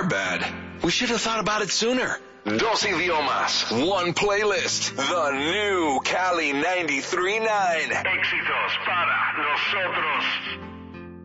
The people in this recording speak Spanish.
our bad. We should have thought about it sooner. Dos idiomas, one playlist, the new Cali 93.9. Éxitos para nosotros.